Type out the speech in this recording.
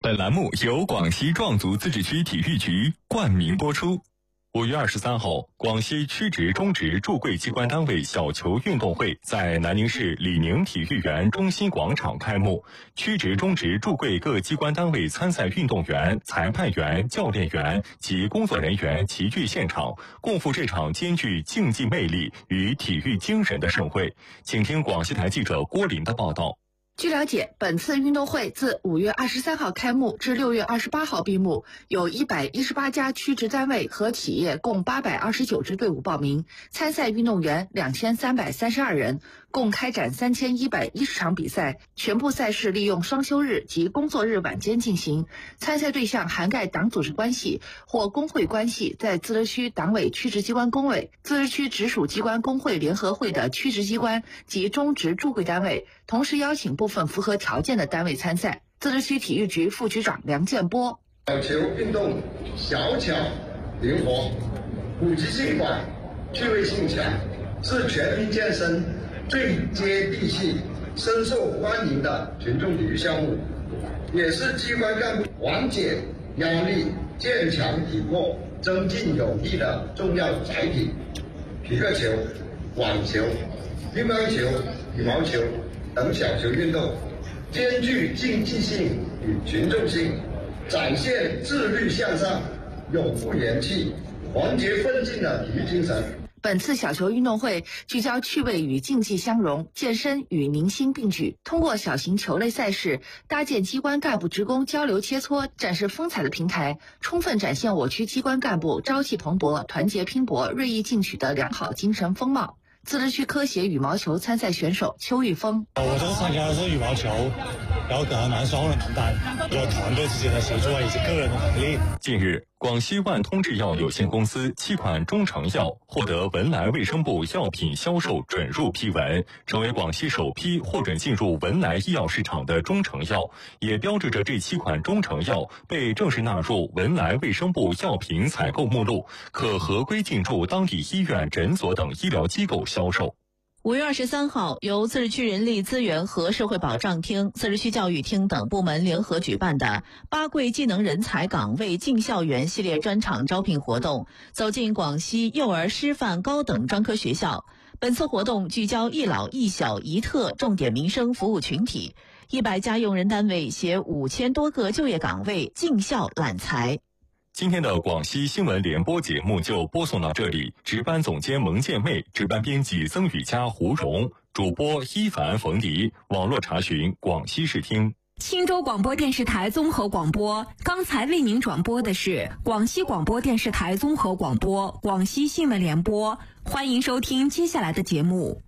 本栏目由广西壮族自治区体育局冠名播出。5月23号，广西区直中直驻贵机关单位小球运动会在南宁市李宁体育园中心广场开幕。区直中直驻贵各机关单位参赛运动员、裁判员、教练员及工作人员齐聚现场，共赴这场兼具竞技魅力与体育精神的盛会。请听广西台记者郭林的报道。 据了解，本次运动会自5月23号开幕至6月28号闭幕，有118家区直单位和企业共829支队伍报名，参赛运动员2332人，共开展3110场比赛，全部赛事利用双休日及工作日晚间进行。参赛对象涵盖党组织关系或工会关系在自治区党委区直机关工委、自治区直属机关工会联合会的区直机关及中直驻贵单位，同时邀请部分符合条件的单位参赛。自治区体育局副局长梁建波： 小球运动小巧灵活，普及性广，趣味性强，是全民健身最接地气、深受欢迎的群众体育项目，也是机关干部缓解压力、健强体魄、增进友谊的重要载体。皮克球、网球、乒乓球、羽毛球等小球运动兼具竞技性与群众性，展现自律向上、永不言弃、团结奋进的体育精神。 本次小球运动会聚焦趣味与竞技相融，健身与明星并举，通过小型球类赛事搭建机关干部职工交流切磋、展示风采的平台，充分展现我区机关干部朝气蓬勃、团结拼搏、锐意进取的良好精神风貌。自治区科协羽毛球参赛选手邱玉峰： 我这个参加的是羽毛球，然后得男双和男单，有团队之间的协作以及个人的能力。 近日，广西万通制药有限公司7款中成药获得文莱卫生部药品销售准入批文，成为广西首批获准进入文莱医药市场的中成药，也标志着这7款中成药被正式纳入文莱卫生部药品采购目录，可合规进驻当地医院、诊所等医疗机构销售。 5月23号，由自治区人力资源和社会保障厅、自治区教育厅等部门联合举办的八贵技能人才岗位进校园系列专场招聘活动，走进广西幼儿师范高等专科学校。本次活动聚焦一老一小一特重点民生服务群体，100家用人单位携5000多个就业岗位进校揽才。 今天的广西新闻联播节目就播送到这里，值班总监蒙建妹，值班编辑曾雨佳、胡蓉，主播伊凡、冯迪，网络查询广西视听。 钦州广播电视台综合广播，刚才为您转播的是广西广播电视台综合广播广西新闻联播，欢迎收听接下来的节目。